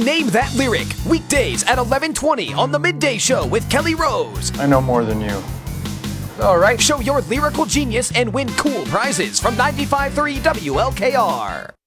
Name That Lyric, weekdays at 11:20 on The Midday Show with Kelly Rose. I know more than you. All right, show your lyrical genius and win cool prizes from 95.3 WLKR.